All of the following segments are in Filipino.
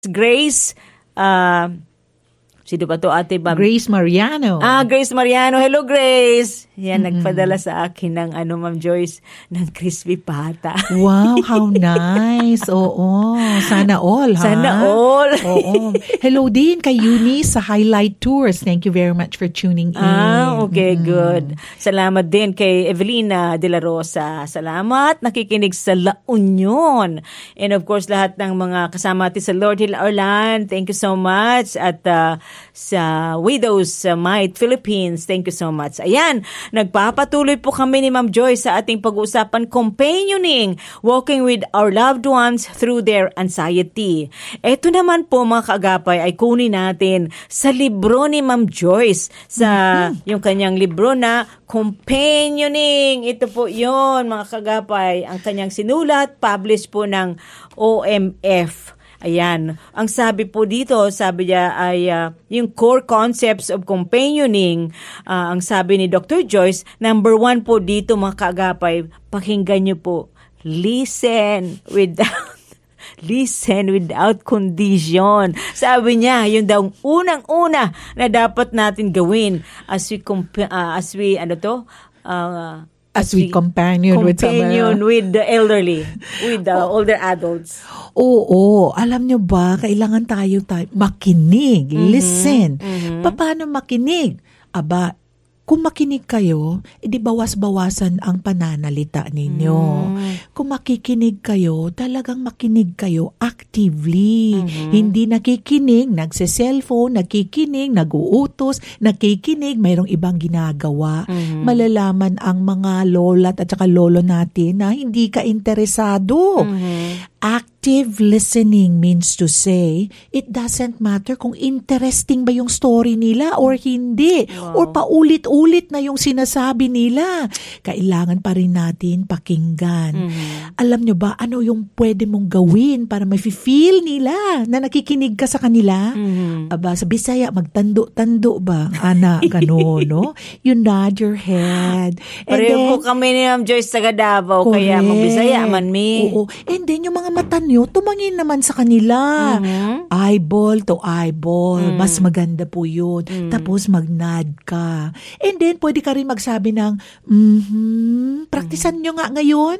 Grace, sino ba to, Ate Bam? Grace Mariano. Grace Mariano. Hello, Grace. Yan, nagpadala sa akin ng Ma'am Joyce, ng crispy pata. Wow, how nice. Oo, sana all, ha? Sana all. Oo. Hello din kay Eunice sa Highlight Tours. Thank you very much for tuning in. Okay, good. Salamat din kay Evelina de la Rosa. Salamat, nakikinig sa La Union. And of course, lahat ng mga kasama natin sa Lord Hill Orlan, thank you so much. At sa Widows Might Philippines, thank you so much. Ayan, nagpapatuloy po kami ni Ma'am Joyce sa ating pag-uusapan, companioning, walking with our loved ones through their anxiety. Ito naman po mga kaagapay ay kunin natin sa libro ni Ma'am Joyce, sa yung kanyang libro na Companioning. Ito po yon mga kaagapay, ang kanyang sinulat, published po ng OMF. Ayan. Ang sabi po dito, sabi niya ay yung core concepts of companioning. Ang sabi ni Dr. Joyce, number 1 po dito mga kaagapay, pakinggan niyo po, listen without condition. Sabi niya, yun daw unang-una na dapat natin gawin as we companion with the elderly, with the older adults. Oo, alam nyo ba, kailangan tayo makinig, listen. Paano makinig? Aba, kung makinig kayo, edi bawas-bawasan ang pananalita ninyo. Kung makikinig kayo, talagang makinig kayo actively. Hindi nakikinig, nagse-cellphone, nakikinig, nag-uutos, nakikinig, mayroong ibang ginagawa. Malalaman ang mga lola at saka lolo natin na hindi ka interesado. Active listening means to say, it doesn't matter kung interesting ba yung story nila or hindi. Wow. Or paulit-ulit na yung sinasabi nila. Kailangan pa rin natin pakinggan. Alam nyo ba, ano yung pwede mong gawin para ma-feel nila na nakikinig ka sa kanila? Aba, sa Bisaya, magtando-tando ba? Ana, gano'n, no? You nod your head. Pareho po kami ni Ma'am Joyce sa Davao, kaya mag-Bisaya man mi. Oo. And then, yung mga mata nyo, tumangin naman sa kanila. Eyeball to eyeball. Mas maganda po yun. Tapos mag-nod ka. And then, pwede ka rin magsabi ng, praktisan nyo nga ngayon.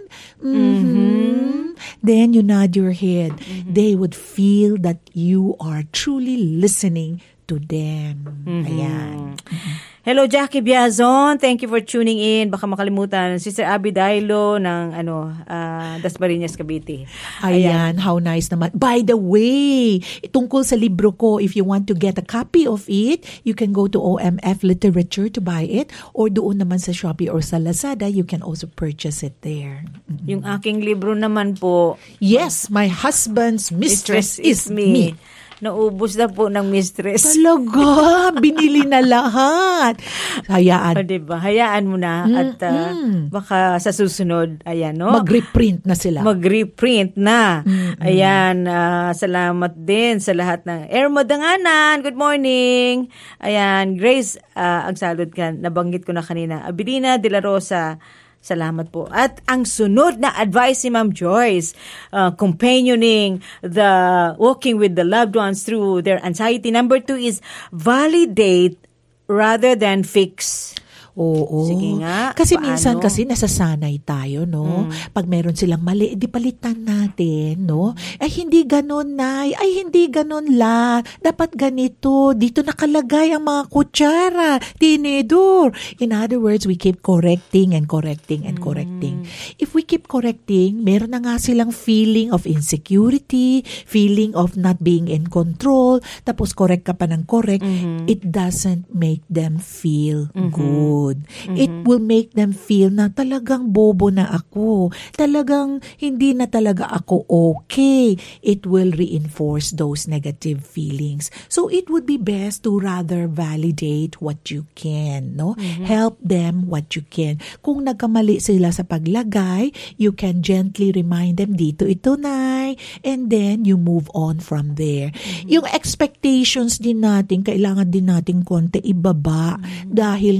Then, you nod your head. They would feel that you are truly listening to them. Ayan. Hello, Jackie Biazon. Thank you for tuning in. Baka makalimutan. Sister Abby Dailo ng Dasmariñas, Cavite. Ayan, how nice naman. By the way, tungkol sa libro ko, if you want to get a copy of it, you can go to OMF Literature to buy it, or doon naman sa Shopee or sa Lazada, you can also purchase it there. Yung aking libro naman po, Yes, My Husband's Mistress is Me. Naubos na po ng mistress. Talaga, binili na lahat. Hayaan. Diba? Hayaan mo na at baka sa susunod, ayan, no? Mag-reprint na sila. Mag-reprint na. Ayan, salamat din sa lahat ng Ermo Danganan. Good morning. Ayan, Grace, ang salud ka, nabanggit ko na kanina. Abilina de la Rosa, salamat po. At ang sunod na advice ni Ma'am Joyce, companioning, walking with the loved ones through their anxiety. Number 2 is validate rather than fix. Oo. Sige nga. Kasi paano? minsan kasi nasasanay tayo, no? Pag meron silang mali, di palitan natin, no? Ay, hindi ganun, Nay. Ay, hindi ganun la. Dapat ganito. Dito nakalagay ang mga kutsara, tinidor. In other words, we keep correcting and correcting and correcting. If we keep correcting, meron na nga silang feeling of insecurity, feeling of not being in control, tapos correct ka pa ng correct, it doesn't make them feel good. It will make them feel na talagang bobo na ako. Talagang hindi na talaga ako okay. It will reinforce those negative feelings. So it would be best to rather validate what you can, no? Help them what you can. Kung nagkamali sila sa paglagay, you can gently remind them, dito ito, Nay. And then you move on from there. Yung expectations din natin, kailangan din natin konti ibaba dahil nga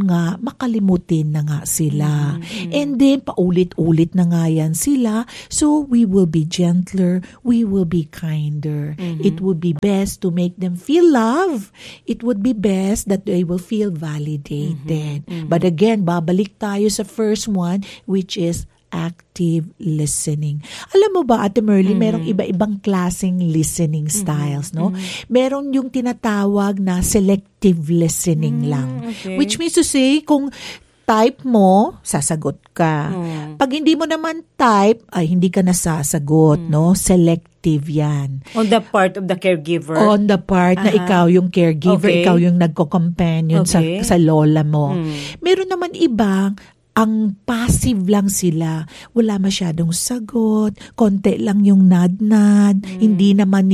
makalimutin na nga sila. And then, paulit-ulit na nga yan sila. So, we will be gentler. We will be kinder. It would be best to make them feel love. It would be best that they will feel validated. But again, babalik tayo sa first one, which is active listening. Alam mo ba, Ate Merly, merong iba-ibang klaseng listening styles, no? Meron yung tinatawag na selective listening lang. Okay. Which means to say, kung type mo, sasagot ka. Pag hindi mo naman type, ay hindi ka nasasagot, no? Selective yan. On the part of the caregiver? On the part na ikaw yung caregiver, ikaw yung nagko-companion sa lola mo. Meron naman ibang ang passive lang sila. Wala masyadong sagot, konti lang yung nod-nod, hindi naman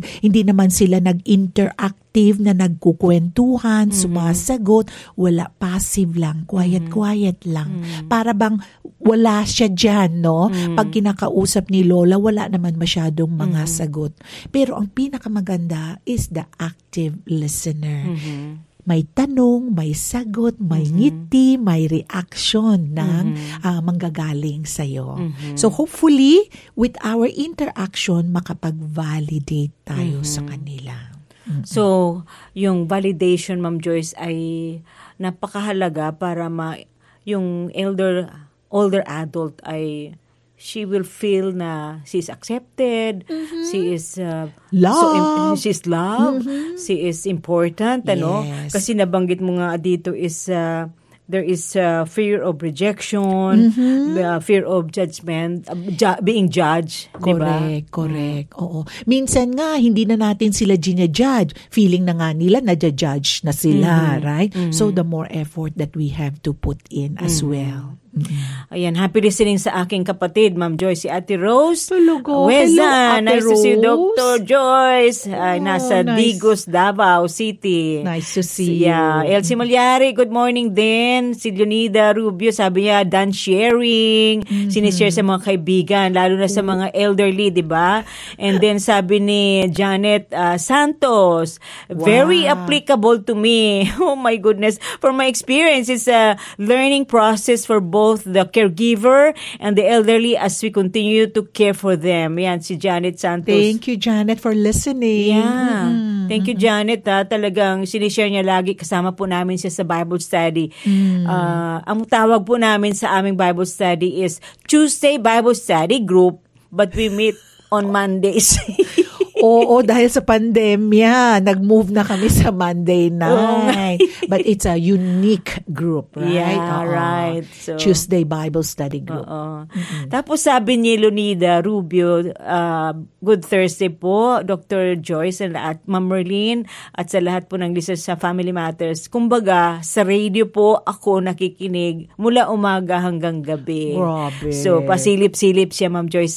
sila nag-interactive na nagkukwentuhan, sumasagot, wala, passive lang, quiet lang. Para bang wala siya dyan, no? Pag kinakausap ni Lola, wala naman masyadong mga sagot. Pero ang pinakamaganda is the active listener. May tanong, may sagot, may ngiti, may reaction ng manggagaling sa'yo. So hopefully, with our interaction, makapag-validate tayo sa kanila. So, yung validation, Ma'am Joyce, ay napakahalaga para yung older adult ay she will feel na she's accepted, she is loved, she's loved, she is important, ano? Yes. Kasi nabanggit mo nga dito is there is fear of rejection, fear of judgment, being judged, di ba? Correct. Oo. Minsan nga, hindi na natin sila ginajudge. Feeling na nga nila, nadja-judge na sila, right? So, the more effort that we have to put in as well. Ayan, happy listening sa aking kapatid, Ma'am Joyce, si Ate Rose. Hello, Weza, Ate nice to see you, Rose. Dr. Joyce. Nasa nice. Digos, Davao City. Nice to see you. Elsie Malyari, good morning din. Si Leonida Rubio, sabi niya, done sharing. Sinishare sa mga kaibigan, lalo na sa mga elderly, di ba? And then sabi ni Janet Santos, very applicable to me. Oh my goodness. For my experience, it's a learning process for both the caregiver and the elderly as we continue to care for them. Yan, si Janet Santos. Thank you, Janet, for listening. Yeah. Thank you, Janet. Talagang sinishare niya lagi. Kasama po namin siya sa Bible study. Ang tawag po namin sa aming Bible study is Tuesday Bible Study Group, but we meet on Mondays. Oo, dahil sa pandemya, nag-move na kami sa Monday night. But it's a unique group, right? Yeah, right. So, Tuesday Bible Study Group. Tapos sabi ni Leonida Rubio, good Thursday po, Dr. Joyce at Ma'am Merlin at sa lahat po ng listeners sa Family Matters. Kumbaga, sa radio po ako nakikinig mula umaga hanggang gabi. Grabe. So, pasilip-silip siya, Ma'am Joyce,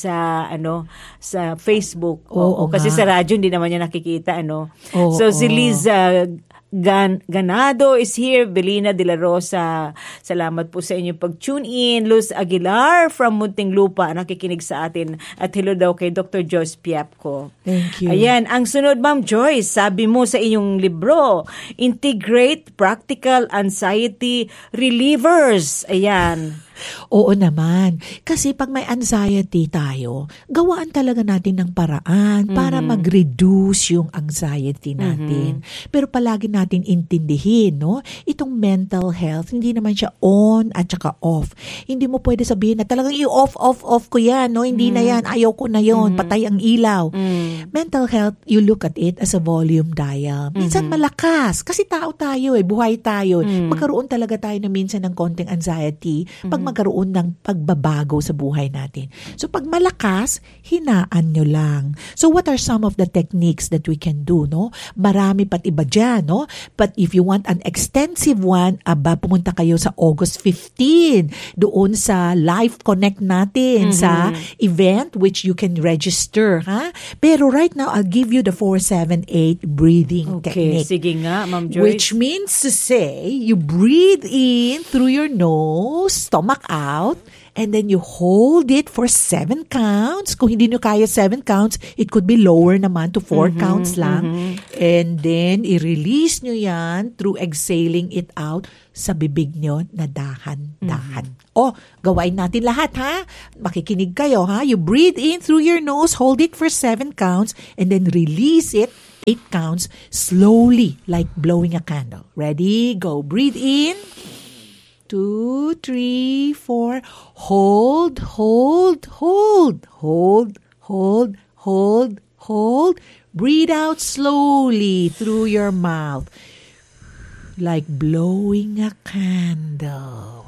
sa Facebook. Oo, kasi sa radyo hindi naman niya nakikita, ano. Oo, si Liza Ganado is here. Belina de la Rosa, salamat po sa inyong pag-tune in. Luz Aguilar from Muntinlupa, nakikinig sa atin. At hello daw kay Dr. Joyce Piapco. Thank you. Ayan, ang sunod, Ma'am Joyce, sabi mo sa inyong libro, Integrate Practical Anxiety Relievers. Ayan. Oo naman. Kasi pag may anxiety tayo, gawaan talaga natin ng paraan para mag-reduce yung anxiety natin. Pero palagi natin intindihin, no? Itong mental health, hindi naman siya on at saka off. Hindi mo pwede sabihin na talagang i-off ko yan, no? Hindi na yan, ayaw ko na yon, patay ang ilaw. Mental health, you look at it as a volume dial. Minsan malakas, kasi tao tayo buhay tayo. Magkaroon talaga tayo na minsan ng konting anxiety pag magkaroon ng pagbabago sa buhay natin. So pag malakas, hinaan nyo lang. So what are some of the techniques that we can do, no? Marami pat iba dyan, no? But if you want an extensive one, pumunta kayo sa August 15 doon sa Live Connect natin sa event which you can register, ha? Pero right now, I'll give you the 4-7-8 breathing technique. Sige nga, Ma'am Joyce. Which means to say, you breathe in through your nose, stomach out, And then you hold it for 7 counts. Kung hindi nyo kaya 7 counts, it could be lower naman to 4 counts lang. And then, i-release nyo yan through exhaling it out sa bibig nyo na dahan-dahan. O, gawain natin lahat, ha? Makikinig kayo, ha? You breathe in through your nose, hold it for 7 counts, and then release it 8 counts slowly, like blowing a candle. Ready? Go. Breathe in. 2, 3, 4. Hold, hold, hold, hold, hold, hold, hold. Breathe out slowly through your mouth, like blowing a candle.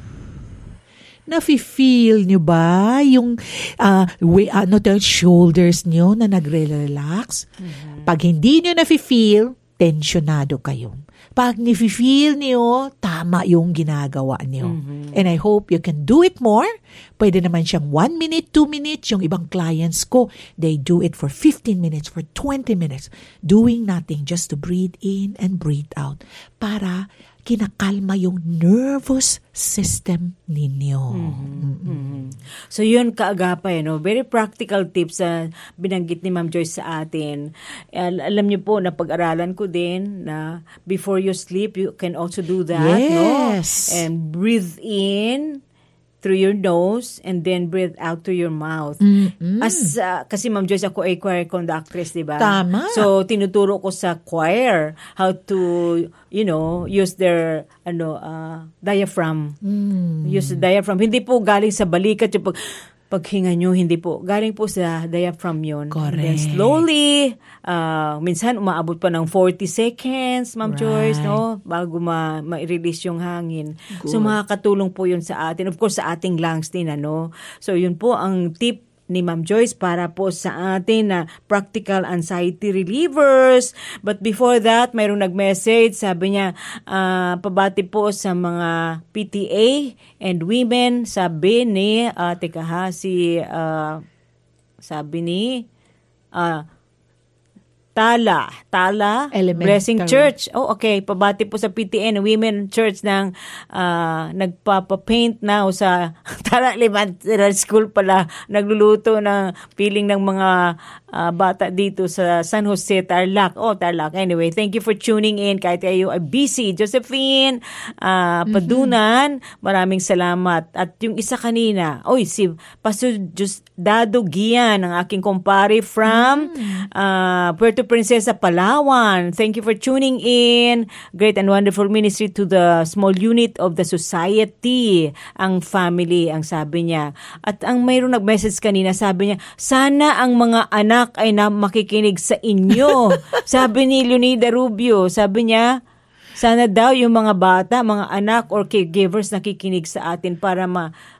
Nafe-feel nyo ba yung shoulders nyo na nagre-relax? Pag hindi nyo nafe-feel, tensyonado kayo. Pag nafe-feel nyo, tama yung ginagawa nyo. And I hope you can do it more. Pwede naman siyang 1 minute, 2 minutes. Yung ibang clients ko, they do it for 15 minutes, for 20 minutes. Doing nothing, just to breathe in and breathe out. Para kinakalma yung nervous system ninyo. So yun kaagapay, no? Very practical tips na binanggit ni Ma'am Joyce sa atin. Alam niyo po na pag-aralan ko din na before you sleep, you can also do that, yes. No? And breathe in through your nose and then breathe out through your mouth. Kasi Ma'am Joyce, ako ay choir conductress, di ba? Tama. So tinuturo ko sa choir how to, use their diaphragm. Use the diaphragm. Hindi po galing sa balikat yung paghinga nyo, hindi po. Galing po sa diaphragm yun. Correct. And then slowly, minsan umaabot pa ng 40 seconds, Ma'am Joyce, no? Bago ma-release yung hangin. Good. So makakatulong po yun sa atin. Of course, sa ating lungs din, ano? So yun po ang tip ni Ma'am Joyce para po sa atin na practical anxiety relievers. But before that, mayroong nag-message, sabi niya, pabati po sa mga PTA and women, sabi ni, sabi ni, Tala Elementary. Blessing Church. Oh, okay. Pabati po sa PTN Women Church ng nagpapapaint now sa Tala Elementary School pala. Nagluluto ng piling ng mga bata dito sa San Jose, Tarlac. Oh, Tarlac. Anyway, thank you for tuning in. Kahit kayo ay busy. Josephine Padunan, maraming salamat. At yung isa kanina, si Pastor Dado Gian, ang aking kumpare from Puerto Princesa, Palawan. Thank you for tuning in. Great and wonderful ministry to the small unit of the society. Ang family, ang sabi niya. At ang mayroong nag-message kanina, sabi niya, sana ang mga anak ay makikinig sa inyo. Sabi ni Leonida Rubio, sabi niya, sana daw yung mga bata, mga anak or caregivers nakikinig sa atin para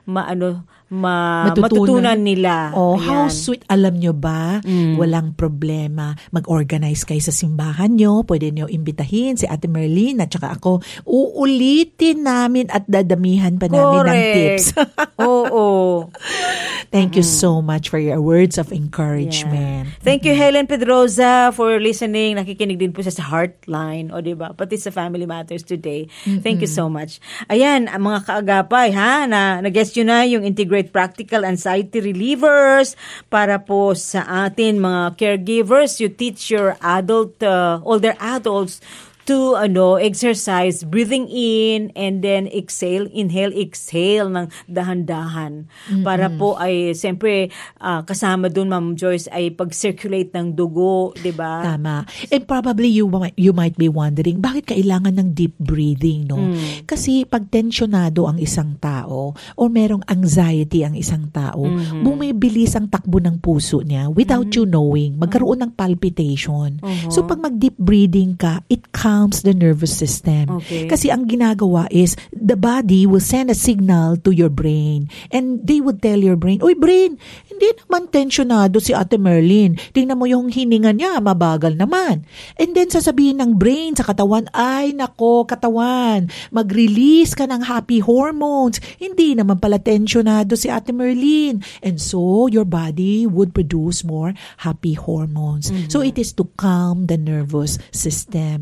matutunan nila. Oh, ayan. How sweet. Alam nyo ba, walang problema. Mag-organize kayo sa simbahan nyo. Pwede nyo imbitahin si Ate Merlin at saka ako. Uulitin namin at dadamihan pa namin ng tips. Oo. Thank you so much for your words of encouragement. Yeah. Thank you, Helen Pedroza, for listening. Nakikinig din po siya sa Heartline. O diba? Pati sa Family Matters today. Thank you so much. Ayan, mga kaagapay, na nag-guess yun na yung Integrate Practical Anxiety Relievers para po sa atin, mga caregivers. You teach your older adults to exercise, breathing in and then inhale, exhale ng dahan-dahan. Para po ay siyempre kasama dun, Ma'am Joyce, ay pag-circulate ng dugo, 'di ba? Tama. And probably you might be wondering, bakit kailangan ng deep breathing, no? Kasi pag tensyonado ang isang tao o merong anxiety ang isang tao, bumibilis ang takbo ng puso niya without you knowing. Magkaroon ng palpitation. So pag mag-deep breathing ka, it calms the nervous system. Okay. Kasi ang ginagawa is, the body will send a signal to your brain. And they would tell your brain, "Uy, brain, hindi naman tensyonado si Ate Merlin. Tingnan mo yung hininga niya, mabagal naman." And then sasabihin ng brain sa katawan, "Ay, nako, katawan, mag-release ka ng happy hormones. Hindi naman pala tensyonado si Ate Merlin." And so, your body would produce more happy hormones. So, it is to calm the nervous system, no?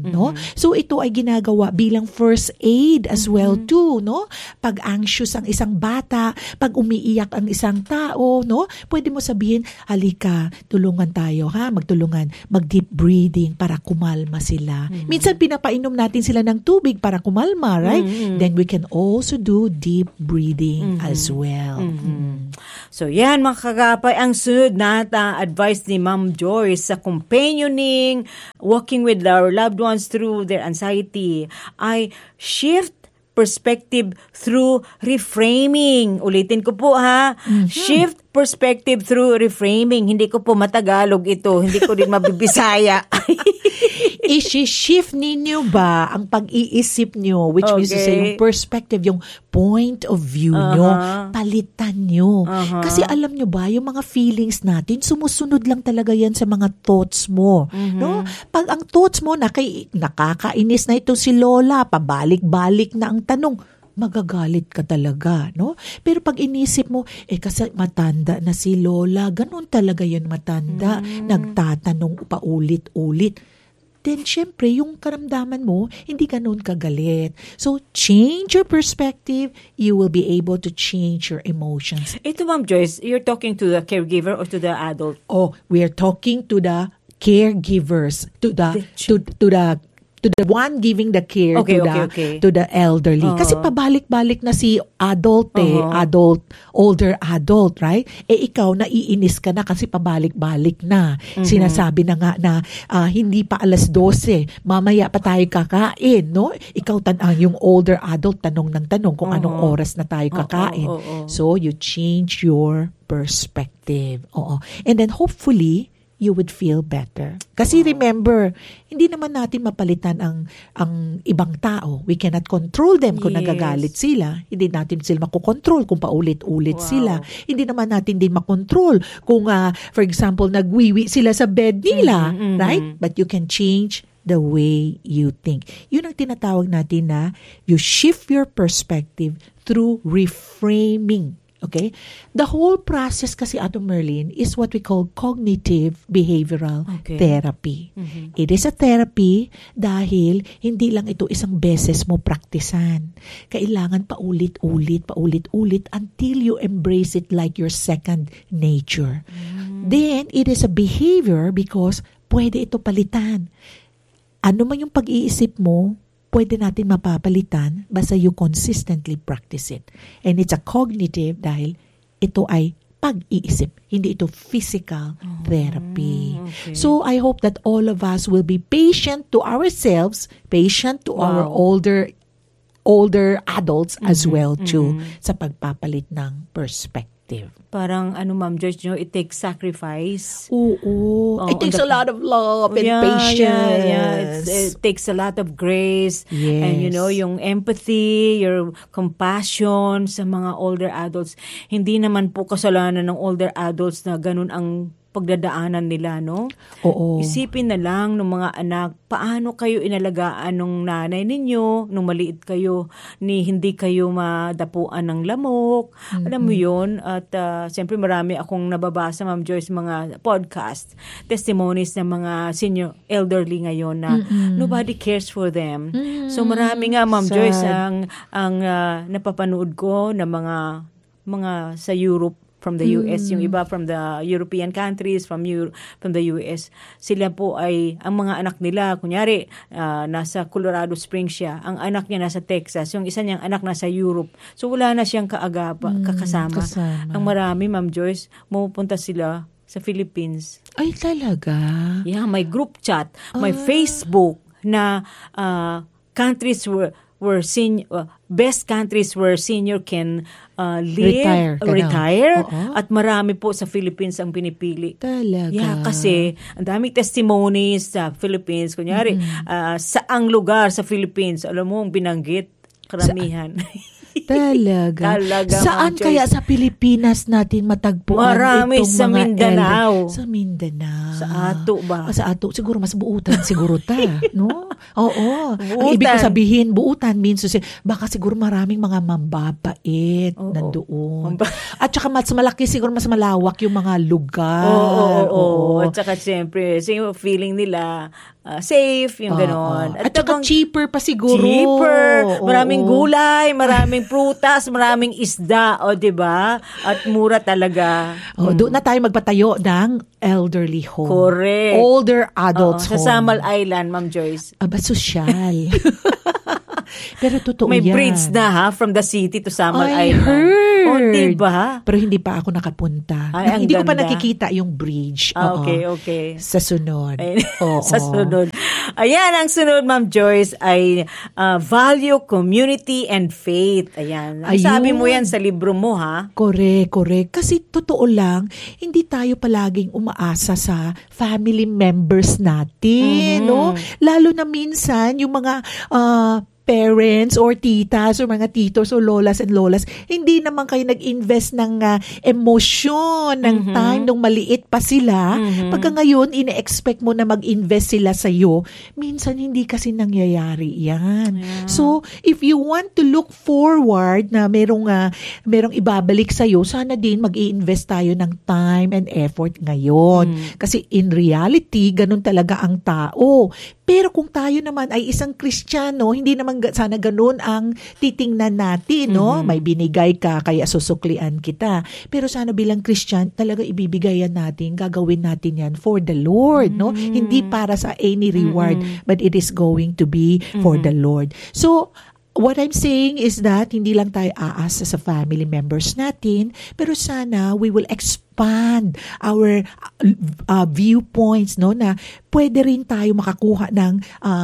So ito ay ginagawa bilang first aid as well too, no? Pag anxious ang isang bata, pag umiiyak ang isang tao, no? Pwede mo sabihin, halika, tulungan tayo, ha? Magtulungan, mag-deep breathing para kumalma sila. Minsan pinapainom natin sila ng tubig para kumalma, right? Then we can also do deep breathing as well. So yan mga kagapay, ang sunod na advice ni Ma'am Joyce sa companioning, walking with our loved ones through their anxiety ay shift perspective through reframing. Ulitin ko po ha. Shift perspective through reframing. Hindi ko po matagalog ito. Hindi ko din mabibisaya. I-shift ninyo ba ang pag-iisip nyo, which means to say, yung perspective, yung point of view nyo, palitan nyo. Kasi alam nyo ba, yung mga feelings natin, sumusunod lang talaga yan sa mga thoughts mo. No? Pag ang thoughts mo, nakakainis na ito si Lola, pabalik-balik na ang tanong, magagalit ka talaga, no? Pero pag inisip mo, kasi matanda na si Lola, ganun talaga yun matanda, nagtatanong paulit-ulit. Then, syempre, yung karamdaman mo, hindi ganun kagalit. So, change your perspective, you will be able to change your emotions. Ito, Ma'am Joyce, you're talking to the caregiver or to the adult? Oh, we are talking to the caregivers, to the one giving the care to the elderly. Kasi pabalik-balik na si older adult, right? Ikaw, naiinis ka na kasi pabalik-balik na. Sinasabi na nga na hindi pa 12:00, mamaya pa tayo kakain, no? Ikaw, yung older adult, tanong ng tanong kung anong oras na tayo kakain. So, you change your perspective. And then, hopefully, you would feel better. Kasi remember, hindi naman natin mapalitan ang ibang tao. We cannot control them kung nagagalit sila. Hindi natin sila makokontrol kung paulit-ulit sila. Hindi naman natin din makontrol kung, for example, nagwiwi sila sa bed nila. Right? But you can change the way you think. Yun ang tinatawag natin na you shift your perspective through reframing. Okay? The whole process kasi, Ato Merlin, is what we call cognitive behavioral therapy. It is a therapy dahil hindi lang ito isang beses mo praktisan. Kailangan paulit-ulit until you embrace it like your second nature. Then, it is a behavior because pwede ito palitan. Ano man yung pag-iisip mo, pwede natin mapapalitan basta you consistently practice it. And it's a cognitive dahil ito ay pag-iisip. Hindi ito physical therapy. So I hope that all of us will be patient to ourselves, patient to our older adults as well too sa pagpapalit ng perspective. Parang Ma'am Joyce, it takes sacrifice. Oo. It takes a lot of love and patience. It takes a lot of grace. Yes. And yung empathy, your compassion sa mga older adults. Hindi naman po kasalanan ng older adults na ganun ang pagdadaanan nila, no? Oo. Isipin na lang ng mga anak, paano kayo inalagaan ng nanay ninyo nung maliit kayo, hindi kayo madapuan ng lamok. Alam mo yun? At siyempre marami akong nababasa, Ma'am Joyce, mga podcast, testimonies ng mga senior elderly ngayon na nobody cares for them. So marami nga, Ma'am Joyce, ang napapanood ko na mga sa Europe, from the US, yung iba from the European countries, from the US, sila po ay, ang mga anak nila, kunyari, nasa Colorado Springs siya, ang anak niya nasa Texas, yung isa niyang anak nasa Europe. So wala na siyang kakasama. Ang marami, Ma'am Joyce, mapupunta sila sa Philippines. Ay, talaga? Yeah, may group chat, may Facebook na countries best countries where senior can retire. At marami po sa Philippines ang pinipili. Talaga? Yeah, kasi ang daming testimonies sa Philippines. Kunyari, saang lugar sa Philippines, alam mo, binanggit, karamihan. Talaga. Saan kaya sa Pilipinas natin matagpuan marami itong sa mga Mindanao. Sa Mindanao. Sa Ato ba? Sa Ato. Siguro mas buutan siguro ta. No? Oo. Buutan. Ang ibig ko sabihin, buutan means to say, baka siguro maraming mga mambabait nandoon. At saka mas malaki, siguro mas malawak yung mga lugar. Oo. At saka siyempre, feeling nila, safe, yung ganon. At saka cheaper pa siguro. Cheaper, maraming Oo. gulay, maraming prutas, maraming isda, o diba? At mura talaga. Doon na tayo magpatayo ng elderly home. Correct. Older adults Sa home. Samal Island, Ma'am Joyce. Aba, sosyal. Pero totoo May yan. bridge na from the city to Samal I Island. heard. O, diba? Pero hindi pa ako nakapunta. Ay, ang Hindi ko pa ganda. nakikita yung bridge. Oo. Okay. Sa sunod. Ay, Oo. sa sunod. Ayan, ang sunod, Ma'am Joyce, ay value, community, and faith. Ayan. Ayun. Sabi mo yan sa libro mo, ha? Correct. Kasi totoo lang, hindi tayo palaging umaasa sa family members natin, no? Lalo na minsan, yung mga parents or titas or mga titos or lolas and lolas, hindi naman kayo nag-invest ng emosyon, ng time nung maliit pa sila. Pagka ngayon, ine-expect mo na mag-invest sila sa iyo, minsan hindi kasi nangyayari yan. Yeah. So, if you want to look forward na merong ibabalik sa iyo, sana din mag-i-invest tayo ng time and effort ngayon. Kasi in reality, ganun talaga ang tao. Pero kung tayo naman ay isang Kristiyano, hindi naman sana ganun ang titingnan natin, no? May binigay ka, kaya susuklian kita. Pero sana bilang Kristyan, talaga ibibigayan natin, gagawin natin yan for the Lord, no? Hindi para sa any reward, but it is going to be for the Lord. So, what I'm saying is that hindi lang tayo aasa sa family members natin, pero sana we will expand our viewpoints, no, na pwede rin tayo makakuha ng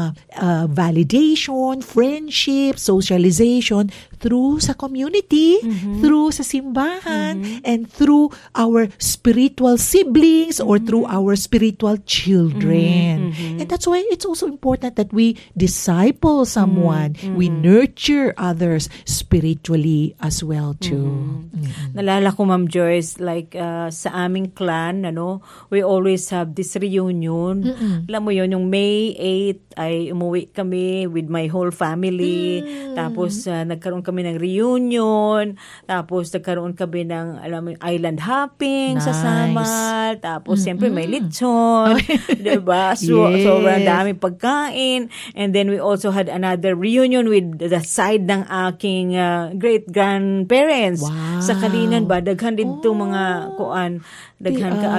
validation, friendship, socialization through sa community, through sa simbahan, and through our spiritual siblings or through our spiritual children. And that's why it's also important that we disciple someone, we nurture others spiritually as well too. Nalala ko, Ma'am Joyce, like sa aming clan, we always have this reunion. Alam mo yun, yung May 8 ay umuwi kami with my whole family. Tapos nagkaroon kami ng reunion. Tapos nagkaroon kami ng, island hopping sa Nice. Samal. Tapos siyempre may lechon. Diba? So, Yes. sobrang daming pagkain. And then we also had another reunion with the side ng aking great-grandparents. Wow. Sa Kalinan ba? Daghan dito mga daghan ka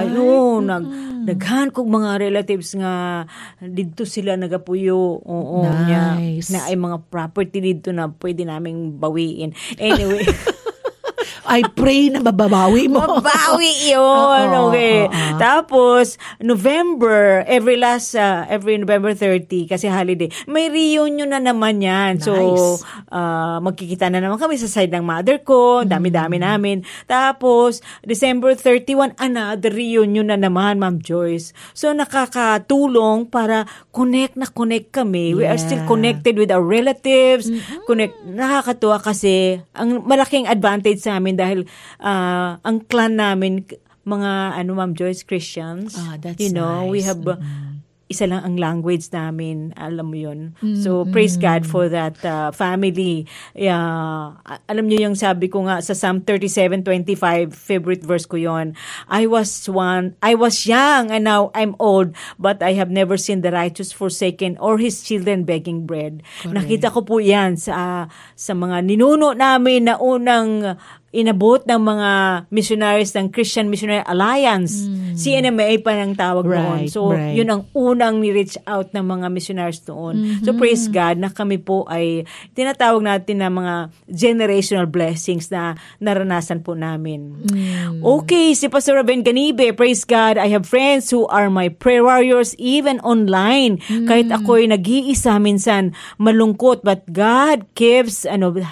daghan kog mga relatives nga dito sila nagapuyo. Oo, Nice. na ay mga property dito na pwede naming bawiin. Anyway, I pray na mababawi mo. mabawi yun. Oo, Okay. oo. Tapos, November, every November 30, kasi holiday, may reunion na naman yan. So, Nice. magkikita na naman kami sa side ng mother ko. Dami-dami namin. Tapos, December 31, another reunion na naman, Ma'am Joyce. So, nakakatulong para connect kami. We are still connected with our relatives. Nakakatuwa kasi, ang malaking advantage sa amin dahil ang clan namin mga Ma'am Joyce, Christians. That's we nice. have isa lang ang language namin, alam mo yun. So praise God for that family. Alam niyo yung sabi ko nga sa Psalm 37:25, favorite verse ko yon. I was young and now I'm old, but I have never seen the righteous forsaken or his children begging bread. Correct. Nakita ko po yan sa mga ninuno namin na unang inabot ng mga missionaries ng Christian Missionary Alliance. CNMA pa ng tawag noon. So, yun ang unang ni-reach out ng mga missionaries noon. So, praise God na kami po ay tinatawag natin na mga generational blessings na naranasan po namin. Okay, si Pastor Ruben Ganibe, praise God, I have friends who are my prayer warriors even online. Kahit ako'y nag-iisa minsan malungkot, but God keeps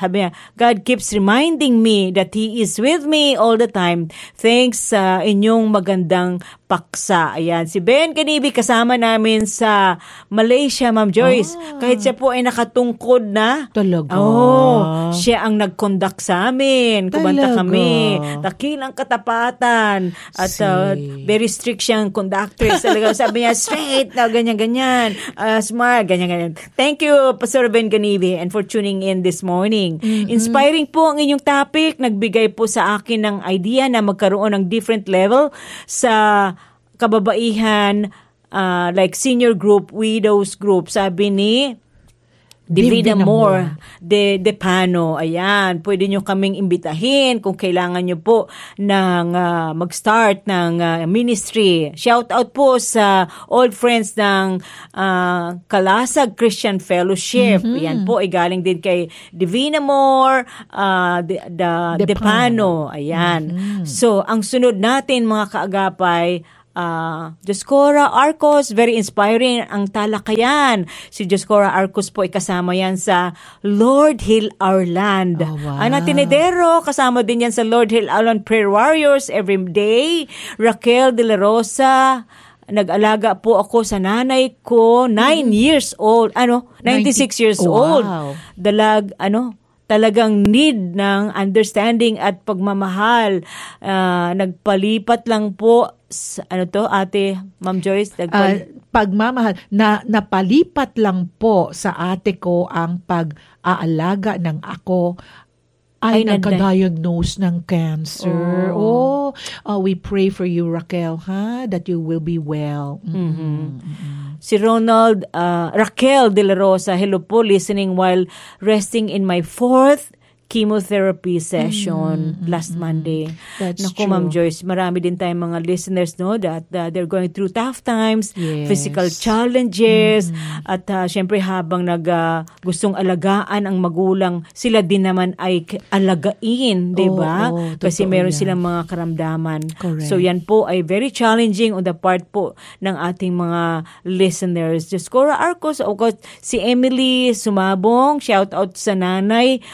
reminding me that He is with me all the time. Thanks sa inyong magandang paksa. Ayan, si Ben Ganibe kasama namin sa Malaysia, Ma'am Joyce. Kahit siya po ay nakatungkod na. Talaga? Siya ang nag-conduct sa amin. Kumanta Talaga? kami. Dakilang katapatan. At very strict siyang conductress. Talaga, sabi niya, straight, ganyan-ganyan. Smart, ganyan-ganyan. Thank you, Pastor Ben Ganibe, and for tuning in this morning. Inspiring po ang inyong topic. Nagbigay po sa akin ng idea na magkaroon ng different level sa kababaihan like senior group, widows group, sabi ni Divina More de Pano. Ayan, pwede nyo kaming imbitahin kung kailangan nyo po ng mag-start ng ministry. Shout out po sa old friends ng Kalasag Christian Fellowship. Ayan po, ay galing din kay Divina More de Pano. Ayan. So, ang sunod natin mga kaagapay, Dioscora Arcos, very inspiring ang talakayan. Si Dioscora Arcos po ay kasama yan sa Lord Heal Our Land. Oh, wow. Ana Tinedero, kasama din yan sa Lord Heal Our Land Prayer Warriors every day. Raquel De La Rosa, nag-alaga po ako sa nanay ko, 9 years old, 96 years old. Talagang need ng understanding at pagmamahal. Nagpalipat lang po, Ate Ma'am Joyce? Pagmamahal, napalipat lang po sa ate ko ang pag-aalaga ng ako ay nagka-diagnose ng cancer. We pray for you, Raquel, that you will be well. Si Ronald, Raquel De La Rosa, hello po, listening while resting in my 4th chemotherapy session last Monday. That's Naku, true. Ma'am Joyce, marami din tayong mga listeners that they're going through tough times, physical challenges, at syempre habang gustong alagaan ang magulang, sila din naman ay alagain, di ba? Kasi meron silang mga karamdaman. Correct. So yan po ay very challenging on the part po ng ating mga listeners. Dioscora Arcos, si Emily Sumabong, shout out sa nanay,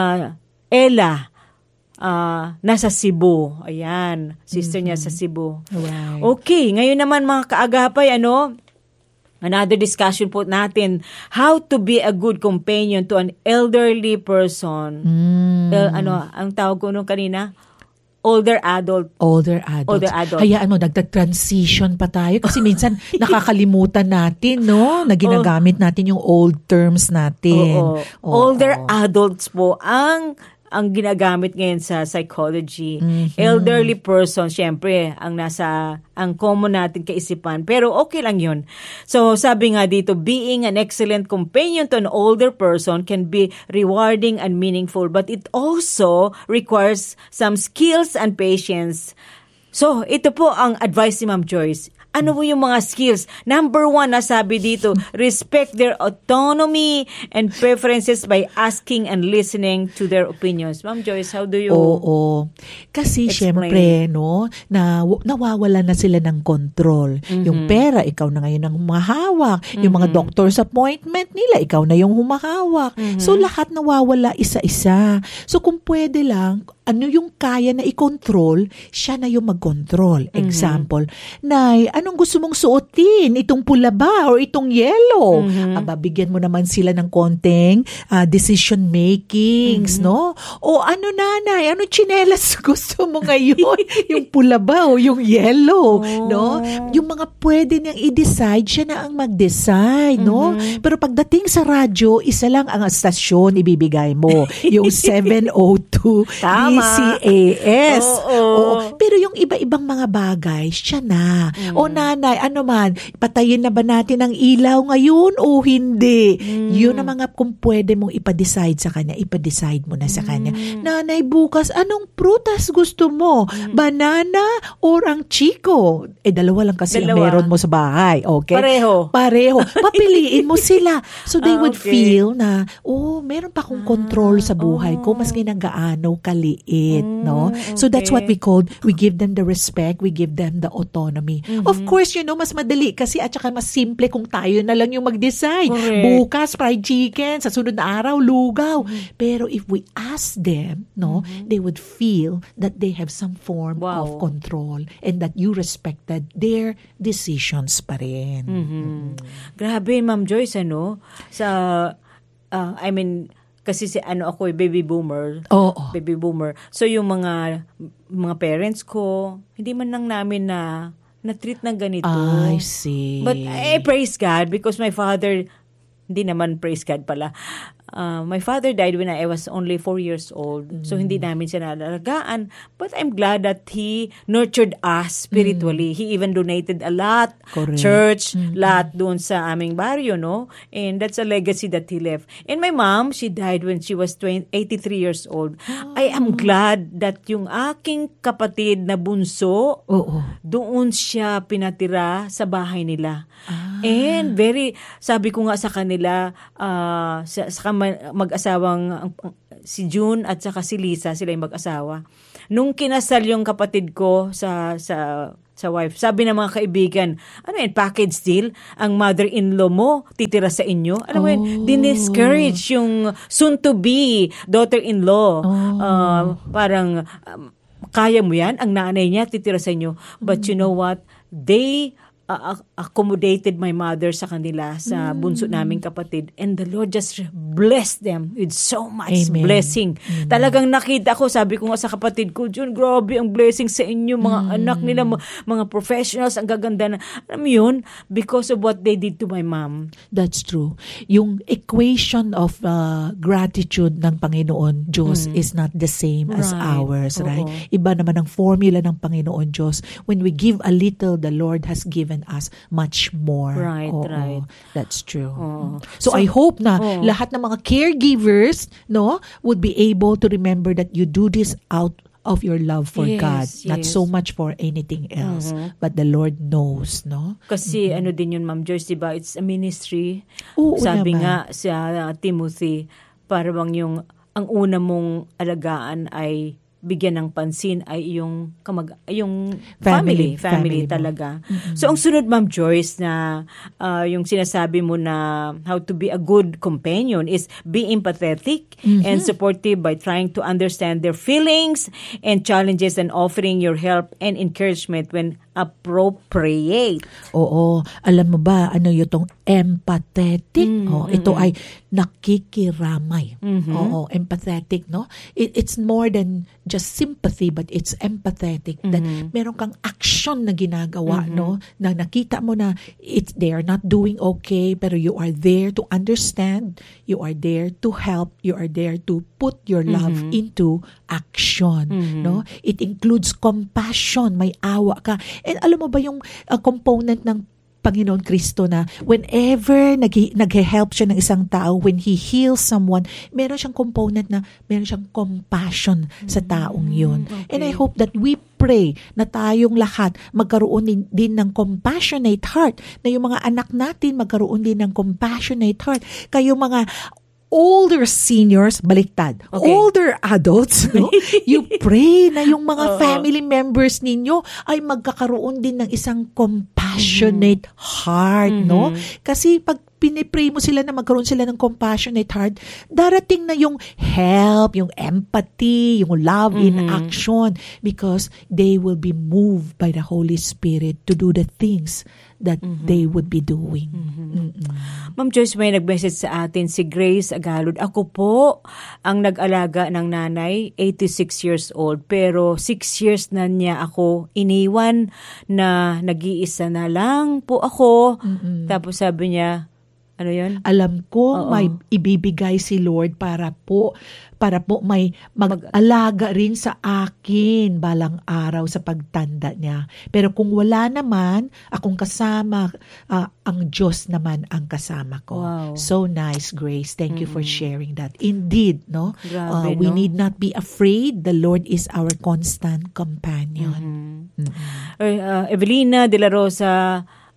Ella, nasa Cebu. Ayan, sister niya sa Cebu. Right. Okay, ngayon naman mga kaagapay, another discussion po natin, how to be a good companion to an elderly person. Ang tawag ko nung kanina? Older adults. Hayaan mo, nagta-transition pa tayo kasi minsan nakakalimutan natin, no? Na ginagamit natin yung old terms natin. Older adults po ang ginagamit ngayon sa psychology. Elderly person, syempre, ang common natin kaisipan. Pero okay lang yun. So, sabi nga dito, being an excellent companion to an older person can be rewarding and meaningful, but it also requires some skills and patience. So, ito po ang advice ni Ma'am Joyce. Ano po yung mga skills? Number 1, nasabi dito, respect their autonomy and preferences by asking and listening to their opinions. Ma'am Joyce, how do you Kasi explain? syempre, no, nawawala na sila ng control. Yung pera, ikaw na ngayon ang humahawak. Yung mga doctor's appointment nila, ikaw na yung humahawak. So, lahat nawawala isa-isa. So, kung pwede lang, ano yung kaya na i-control, siya na yung mag-control. Example, Nay, anong gusto mong suotin? Itong pula ba or itong yellow? Bigyan mo naman sila ng konting decision makings, no? O nanay, anong tsinelas gusto mo ngayon? Yung pula ba o yung yellow, no? Yung mga pwede niyang i-decide, siya na ang mag-decide, no? Pero pagdating sa radyo, isa lang ang stasyon ibibigay mo. Yung 702 DCAS. Pero yung iba-ibang mga bagay, siya na. O nanay, patayin na ba natin ang ilaw ngayon o hindi? Yun ang mga kung pwede mong ipa-decide sa kanya, ipa-decide mo na sa kanya. Nanay, bukas, anong prutas gusto mo? Banana or ang chico? Dalawa lang kasi ang meron mo sa bahay. Okay? Pareho. Papiliin mo sila. So they would feel na, meron pa akong control sa buhay ko, mas ginagaano kaliit, no? So that's what we give them the respect, we give them the autonomy. Of course, mas madali kasi at saka mas simple kung tayo na lang yung mag-decide. Bukas, fried chicken, sa sunod na araw, lugaw. Pero if we ask them, no, they would feel that they have some form of control and that you respected their decisions pa rin. Grabe, Ma'am Joyce, kasi ako baby boomer. Baby boomer. So yung mga parents ko, hindi man lang namin na-treat ng ganito. I see. But praise God because my father, hindi naman praise God pala. my father died when I was only 4 years old. So, hindi namin siya nalalagaan. But I'm glad that he nurtured us spiritually. He even donated a lot. Correct. Church, lahat doon sa aming baryo, no? And that's a legacy that he left. And my mom, she died when she was 83 years old. I am glad that yung aking kapatid na bunso, doon siya pinatira sa bahay nila. And sabi ko nga sa kanila, sa mag-asawang si June at saka si Lisa, sila yung mag-asawa. Nung kinasal yung kapatid ko sa wife, sabi ng mga kaibigan, package deal, ang mother-in-law mo titira sa inyo. Alam mo yun, diniscourage yung soon-to-be daughter-in-law. Parang, kaya mo yan, ang nanay niya titira sa inyo. But you know what? They accommodated my mother sa kanila, sa bunso naming kapatid, and the Lord just blessed them with so much blessing. Talagang nakita ko, sabi ko nga sa kapatid ko, June, grabe ang blessing sa inyo, mga anak nila, mga professionals, ang gaganda na, alam mo yun, because of what they did to my mom. That's true. Yung equation of gratitude ng Panginoon Diyos is not the same as ours, right? Iba naman ang formula ng Panginoon Diyos. When we give a little, the Lord has given us much more. Right, right. That's true. So I hope na lahat ng mga caregivers, no, would be able to remember that you do this out of your love for God, not so much for anything else, but the Lord knows, no? Kasi ano din yun, Ma'am Joyce, diba? It's a ministry. naman. Sabi nga sa Timothy, parang yung ang una mong alagaan ay bigyan ng pansin ay yung family talaga. So ang sunod, Ma'am Joyce, na yung sinasabi mo na how to be a good companion is be empathetic and supportive by trying to understand their feelings and challenges and offering your help and encouragement when appropriate. Oo. Alam mo ba, ano yung empathetic? Ito ay nakikiramay. Oo, empathetic, no? It's more than just sympathy, but it's empathetic. That meron kang action na ginagawa, no? Na nakita mo na they are not doing okay, pero you are there to understand, you are there to help, you are there to put your love into action, no? It includes compassion, may awa ka. And alam mo ba yung component ng Panginoon Kristo na whenever nag-help siya ng isang tao, when He heals someone, meron siyang component na meron siyang compassion sa taong yun. Okay. And I hope that we pray na tayong lahat magkaroon din ng compassionate heart, na yung mga anak natin magkaroon din ng compassionate heart. Kayo mga older seniors, baliktad, older adults, no? You pray na yung mga family members ninyo ay magkakaroon din ng isang compassionate heart, no? Kasi pag pinipray mo sila na magkaroon sila ng compassionate heart, darating na yung help, yung empathy, yung love in action, because they will be moved by the Holy Spirit to do the things that they would be doing. Ma'am Joyce, may nag-message sa atin si Grace Agalud. Ako po ang nag-alaga ng nanay, 86 years old, pero 6 years na niya ako iniwan, na nag-iisa na lang po ako. Tapos sabi niya, ano yun? Alam ko may ibibigay si Lord para po may mag-alaga rin sa akin balang araw sa pagtanda niya. Pero kung wala naman akong kasama, ang Diyos naman ang kasama ko. Wow. So nice, Grace. Thank you for sharing that. Indeed, no? Grabe, we no? need not be afraid. The Lord is our constant companion. Evelina de la Rosa,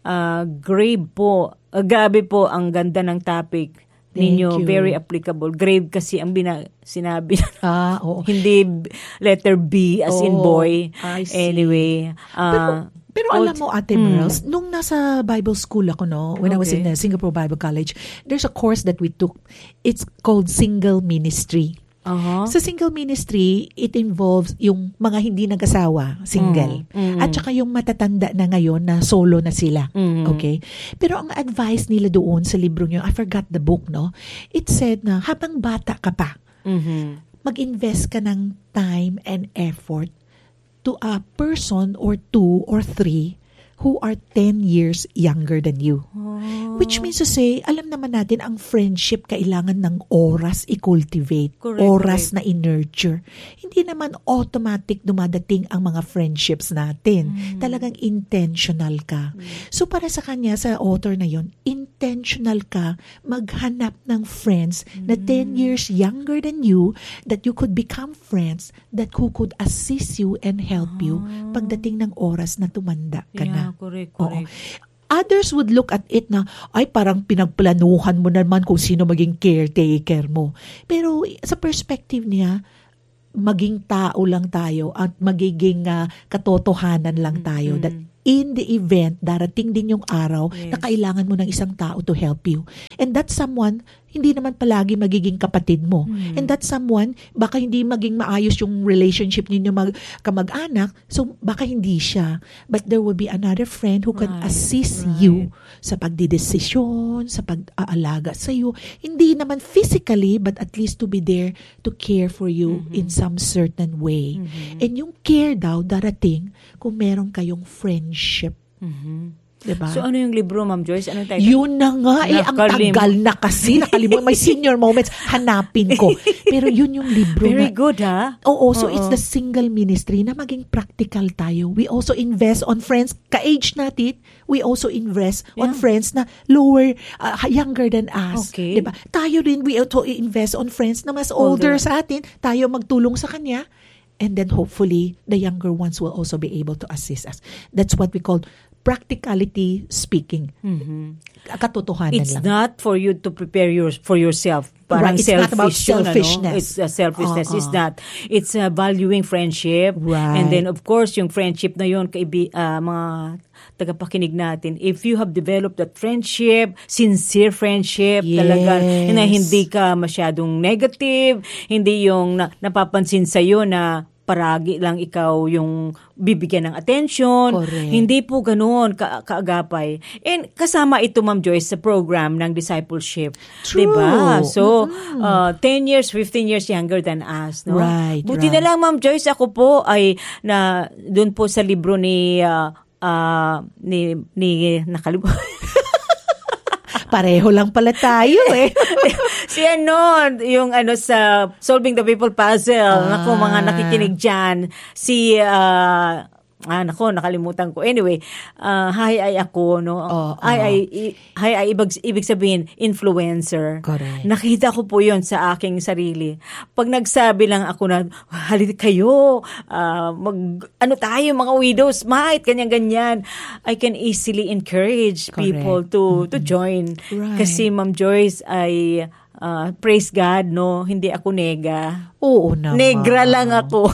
grabe po ang ganda ng topic ninyo. Very applicable. Grave kasi ang sinabi. Oo. Hindi letter B as in boy. I see. Anyway. Pero alam mo, Ate Merles, nung nasa Bible school ako, no, when I was in the Singapore Bible College, there's a course that we took. It's called Single Ministry. Sa single ministry, it involves yung mga hindi nag-asawa, single. At saka yung matatanda na ngayon na solo na sila. Okay? Pero ang advice nila doon sa libro nyo, I forgot the book, no? It said na habang bata ka pa, mag-invest ka ng time and effort to a person or two or three who are 10 years younger than you. Which means to say, alam naman natin ang friendship kailangan ng oras i-cultivate, oras na i-nurture. Hindi naman automatic dumadating ang mga friendships natin. Talagang intentional ka. So para sa kanya, sa author na yon, intentional ka maghanap ng friends na 10 years younger than you, that you could become friends, that who could assist you and help you pagdating ng oras na tumanda ka na. Correct. Others would look at it na, ay parang pinagplanuhan mo naman kung sino maging caretaker mo. Pero sa perspective niya, maging tao lang tayo at magiging katotohanan lang tayo. That in the event, darating din yung araw na kailangan mo ng isang tao to help you. And that someone, hindi naman palagi magiging kapatid mo. And that someone, baka hindi maging maayos yung relationship ninyo kamag-anak, so baka hindi siya. But there will be another friend who can assist you sa pagdidesisyon, sa pag-aalaga sa iyo. Hindi naman physically, but at least to be there to care for you in some certain way. And yung care daw darating kung meron kayong friendship. Diba? So ano yung libro, Ma'am Joyce? Anong title? Yun na nga, ang tagal na kasi. Nakalimutan, may senior moments, hanapin ko. Pero yun yung libro. Very good, ha? Oo, so it's the single ministry na maging practical tayo. We also invest on friends, ka-age natin, we also invest on friends na lower, younger than us. Okay. Diba? Tayo rin, we also invest on friends na mas older sa atin. Tayo magtulong sa kanya. And then hopefully, the younger ones will also be able to assist us. That's what we call practicality speaking. Katotohanan It's lang. not for you to prepare for yourself. Parang It's not about selfishness. It's selfishness. It's not. It's valuing friendship. Right. And then, of course, yung friendship na yun, mga tagapakinig natin, if you have developed that friendship, sincere friendship, talaga, na hindi ka masyadong negative, hindi yung napapansin sa'yo na paragi lang ikaw yung bibigyan ng attention. Correct. Hindi po ganoon kaagapay. And kasama ito, Ma'am Joyce, sa program ng discipleship. True. Diba? So, 10 years, 15 years younger than us. No? Right. Buti na lang, Ma'am Joyce, ako po ay doon po sa libro ni nakalimutan. Pareho lang pala tayo eh. Si yung sa Solving the People Puzzle. Naku, mga nakikinig dyan. Si, nakalimutan ko. Anyway, hi ay ako, no? Hi ay ibig sabihin, influencer. Correct. Nakita ko po yon sa aking sarili. Pag nagsabi lang ako na, halika kayo, tayo, mga widows, might, ganyan-ganyan, I can easily encourage people to join. Right. Kasi Ma'am Joyce ay, praise God, no? Hindi ako nega. Oo naman. Negra lang ako.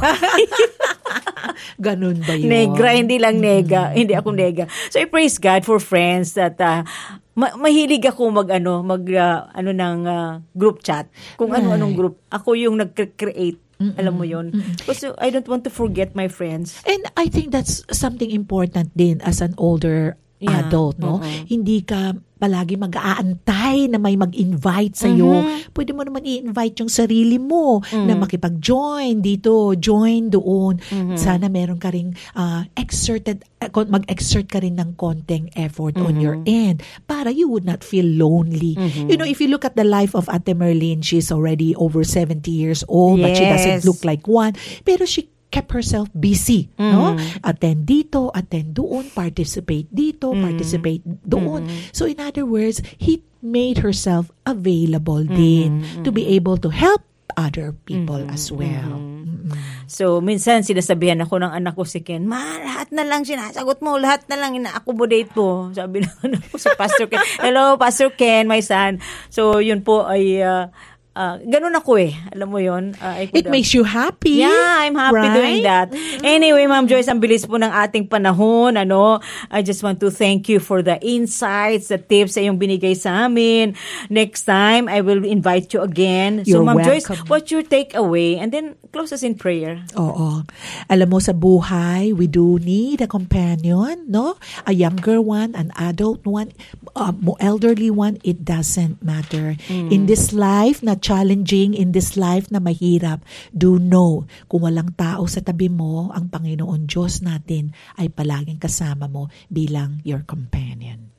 Ganun ba yun? Negra, hindi lang nega. Hindi ako nega. So I praise God for friends that mahilig ako ng group chat. Kung ano-anong group. Ako yung nag-create. Alam mo yun. So I don't want to forget my friends. And I think that's something important din as an older adult, no? Hindi ka palagi mag-aantay na may mag-invite sa'yo. Pwede mo naman i-invite yung sarili mo na makipag-join dito, join doon. Sana meron ka ring mag-exert ka rin ng konting effort on your end para you would not feel lonely. You know, if you look at the life of Ate Merlin, she's already over 70 years old, but she doesn't look like one. Pero she kept herself busy, no? Attend dito, attend doon, participate dito, participate doon. So in other words, he made herself available din to be able to help other people as well. So, minsan sinasabihan ako ng anak ko si Ken, lahat na lang sinasagot mo, lahat na lang ina-accommodate mo. Sabi ng anak ko sa Pastor Ken, hello, Pastor Ken, my son. So, yun po ay ganun ako eh. Alam mo yun? It makes you happy. Yeah, I'm happy doing that. Anyway, Ma'am Joyce, ang bilis po ng ating panahon. I just want to thank you for the insights, the tips na yung binigay sa amin. Next time, I will invite you again. You're so, Ma'am welcome. Joyce, what's your takeaway? And then, close us in prayer. Oo. Alam mo, sa buhay, we do need a companion, no? A younger one, an adult one, elderly one, it doesn't matter. In this life, not challenging in this life na mahirap, do know, kung walang tao sa tabi mo, ang Panginoon Diyos natin ay palaging kasama mo bilang your companion.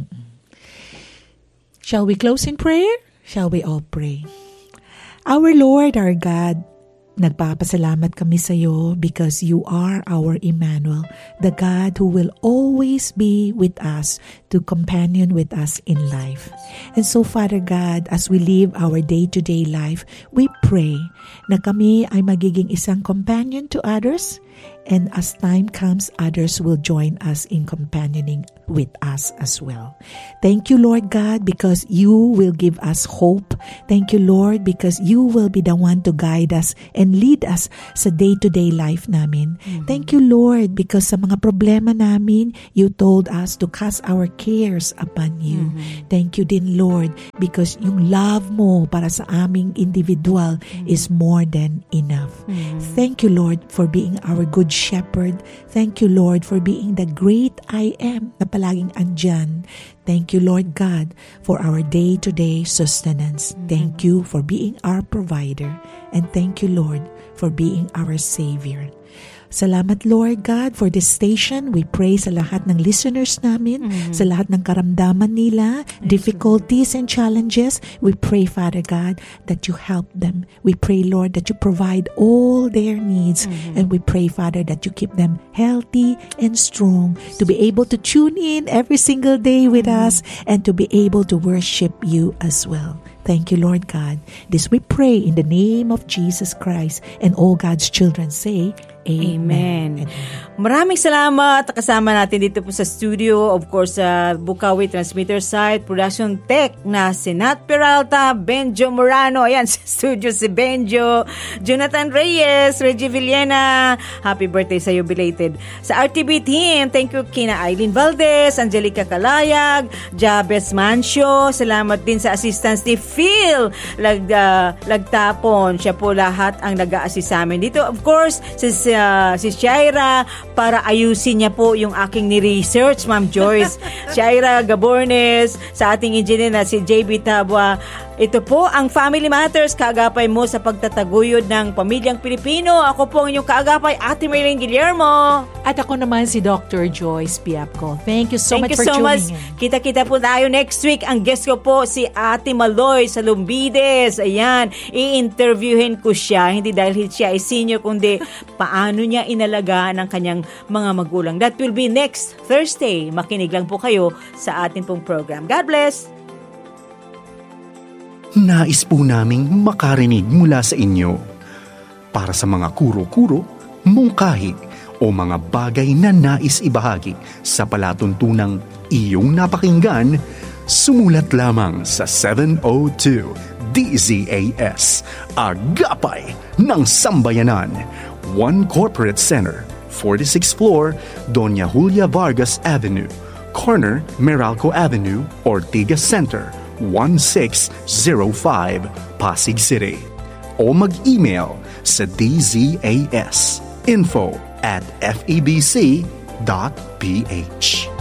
Shall we close in prayer? Shall we all pray? Our Lord, our God, nagpapasalamat kami sa iyo because you are our Emmanuel, the God who will always be with us, to companion with us in life. And so, Father God, as we live our day-to-day life, we pray na kami ay magiging isang companion to others, and as time comes, others will join us in companioning with us as well. Thank you, Lord God, because you will give us hope. Thank you, Lord, because you will be the one to guide us and lead us sa day-to-day life namin. Thank you, Lord, because sa mga problema namin, you told us to cast our cares upon you. Thank you din, Lord, because yung love mo para sa aming individual is more than enough. Thank you, Lord, for being our good shepherd. Thank you, Lord, for being the great I am na palaging andyan. Thank you, Lord God, for our day-to-day sustenance. Thank you for being our provider. And thank you, Lord, for being our Savior. Salamat, Lord God, for this station. We pray sa lahat ng listeners namin, sa lahat ng karamdaman nila, difficulties and challenges. We pray, Father God, that you help them. We pray, Lord, that you provide all their needs. And we pray, Father, that you keep them healthy and strong to be able to tune in every single day with us and to be able to worship you as well. Thank you, Lord God. This we pray in the name of Jesus Christ, and all God's children say, Amen. Maraming salamat. Kasama natin dito po sa studio, of course, sa Bukawi Transmitter Site, Production Tech na si Nat Peralta, Benjo Morano. Ayan, sa studio si Benjo. Jonathan Reyes, Reggie Villena. Happy birthday sa you, belated. Sa RTB team, thank you kina Aileen Valdez, Angelica Calayag, Jabez Mancio. Salamat din sa assistance ni Phil Lagtapon. Siya po lahat ang nag-a-assist sa amin dito. Of course, si Shaira, para ayusin niya po yung aking ni-research, Ma'am Joyce. Shaira Gabornes, sa ating engineer na si JB Tabwa. Ito po ang Family Matters, kaagapay mo sa pagtataguyod ng pamilyang Pilipino. Ako po ang inyong kaagapay, Ate Maylene Guillermo. At ako naman si Dr. Joyce Piapco. Thank you so much for tuning in. Kita-kita po tayo next week. Ang guest ko po si Ate Maloy sa Lumbides. Ayan, i-interviewin ko siya. Hindi dahil siya ay senior, kundi paano niya inalagaan ang kanyang mga magulang. That will be next Thursday. Makinig lang po kayo sa ating pong program. God bless! Nais po naming makarinig mula sa inyo. Para sa mga kuro-kuro, mungkahi o mga bagay na nais ibahagi sa palatuntunang iyong napakinggan, sumulat lamang sa 702 DZAS, Agapay ng Sambayanan, 1 Corporate Center, 46th floor, Doña Julia Vargas Avenue, corner Meralco Avenue, Ortigas Center, 1605, Pasig City. O mag-email sa dzas info@febc.ph.